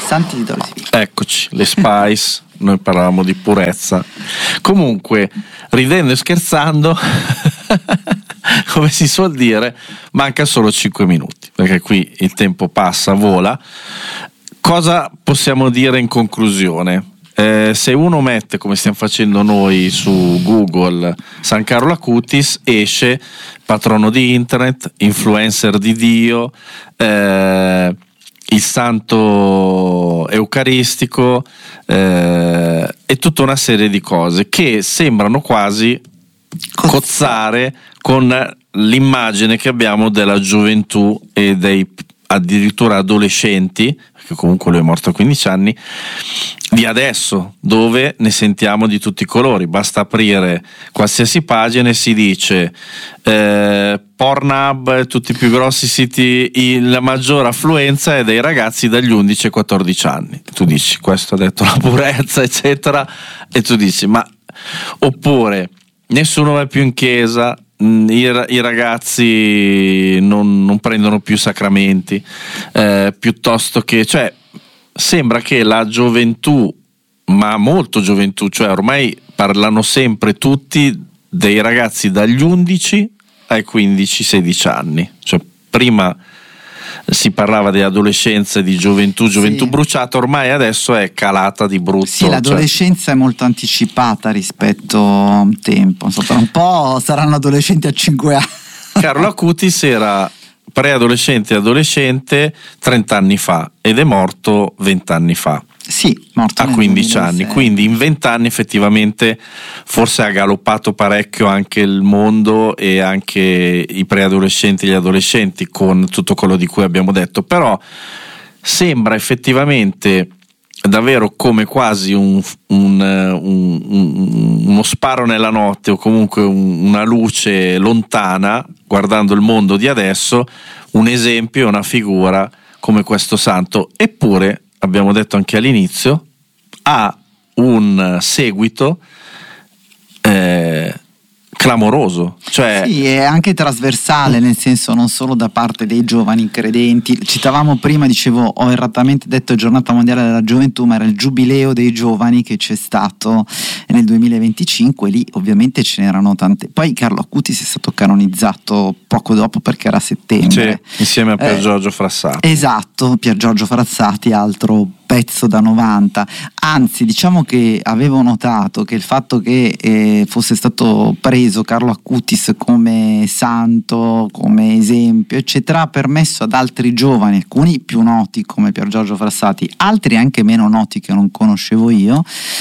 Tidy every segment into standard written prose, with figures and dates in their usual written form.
Santi di dove si vive. Eccoci, le Spice, noi parlavamo di purezza. Comunque, ridendo e scherzando, come si suol dire, manca solo 5 minuti, perché qui il tempo passa, vola. Cosa possiamo dire in conclusione? Se uno mette, come stiamo facendo noi su Google, San Carlo Acutis, esce patrono di internet, influencer di Dio, il santo eucaristico, e tutta una serie di cose che sembrano quasi cozzare con l'immagine che abbiamo della gioventù e dei addirittura adolescenti, perché comunque lui è morto a 15 anni, di adesso, dove ne sentiamo di tutti i colori. Basta aprire qualsiasi pagina e si dice Pornhub, tutti i più grossi siti, la maggior affluenza è dei ragazzi dagli 11 ai 14 anni. Tu dici, questo ha detto la purezza, eccetera, e tu dici, ma oppure nessuno va più in chiesa, i ragazzi non prendono più sacramenti, piuttosto che, cioè, sembra che la gioventù, ma molto gioventù, cioè ormai parlano sempre tutti dei ragazzi dagli 11 ai 15-16 anni, cioè prima si parlava di adolescenza e di gioventù sì, bruciata, ormai adesso è calata di brutto. Sì, l'adolescenza è molto anticipata rispetto a un tempo, tra un po' saranno adolescenti a 5 anni. Carlo Acutis era preadolescente e adolescente 30 anni fa ed è morto 20 anni fa. Sì, morto a 15 anni, quindi in 20 anni effettivamente forse ha galoppato parecchio anche il mondo e anche i preadolescenti e gli adolescenti, con tutto quello di cui abbiamo detto, però sembra effettivamente davvero come quasi uno sparo nella notte, o comunque una luce lontana, guardando il mondo di adesso, un esempio, una figura come questo santo. Eppure, abbiamo detto anche all'inizio, ha un seguito clamoroso, cioè sì, è anche trasversale, nel senso non solo da parte dei giovani credenti. Citavamo prima, dicevo, ho erratamente detto Giornata Mondiale della Gioventù, ma era il giubileo dei giovani che c'è stato nel 2025, lì ovviamente ce n'erano tante. Poi Carlo Acutis è stato canonizzato poco dopo, perché era a settembre, sì, insieme a Pier Giorgio Frassati. Esatto, Pier Giorgio Frassati, altro pezzo da 90. Anzi, diciamo che avevo notato che il fatto che fosse stato preso Carlo Acutis come santo, come esempio, eccetera, ha permesso ad altri giovani, alcuni più noti come Pier Giorgio Frassati, altri anche meno noti che non conoscevo io,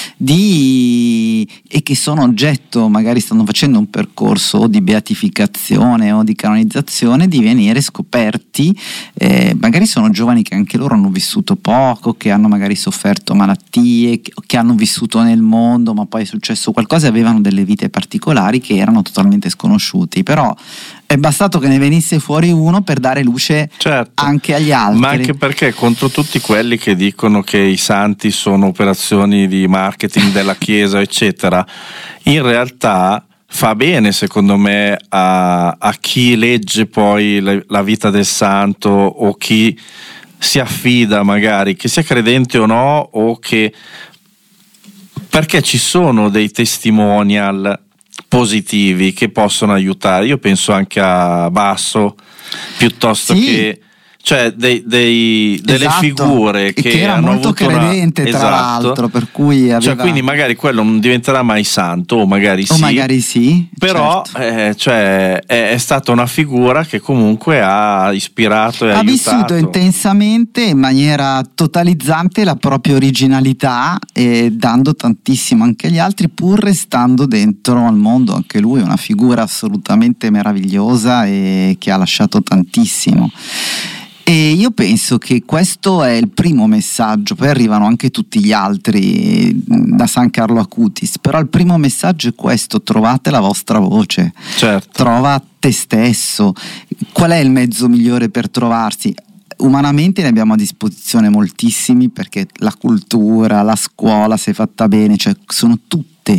e che sono oggetto, magari stanno facendo un percorso o di beatificazione o di canonizzazione, di venire scoperti. Magari sono giovani che anche loro hanno vissuto poco, che hanno magari sofferto malattie, che hanno vissuto nel mondo, ma poi è successo qualcosa e avevano delle vite particolari che erano totalmente sconosciuti. Però è bastato che ne venisse fuori uno per dare luce, certo, anche agli altri. Ma anche perché contro tutti quelli che dicono che i santi sono operazioni di marketing della Chiesa, eccetera, in realtà fa bene, secondo me, a chi legge poi la vita del santo, o chi si affida, magari, che sia credente o no, o che, perché ci sono dei testimonial positivi che possono aiutare. Io penso anche a Basso, piuttosto sì, che, cioè delle esatto, figure che era hanno molto avuto credente, tra esatto, l'altro, per cui aveva... cioè, quindi magari quello non diventerà mai santo, o magari sì, però certo, cioè è stata una figura che comunque ha ispirato e ha aiutato. Vissuto intensamente, in maniera totalizzante, la propria originalità, e dando tantissimo anche agli altri, pur restando dentro al mondo. Anche lui è una figura assolutamente meravigliosa e che ha lasciato tantissimo. E io penso che questo è il primo messaggio, poi arrivano anche tutti gli altri da San Carlo Acutis, però il primo messaggio è questo: trovate la vostra voce, certo, trova te stesso. Qual è il mezzo migliore per trovarsi? Umanamente ne abbiamo a disposizione moltissimi, perché la cultura, la scuola, se fatta bene, cioè sono tutte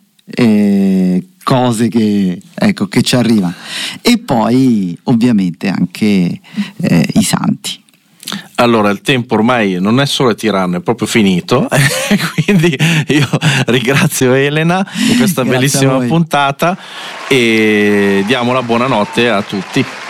cose che ci arrivano. E poi ovviamente anche i santi. Allora, il tempo ormai non è solo tiranno, è proprio finito. Quindi io ringrazio Elena in questa bellissima puntata e diamo la buonanotte a tutti.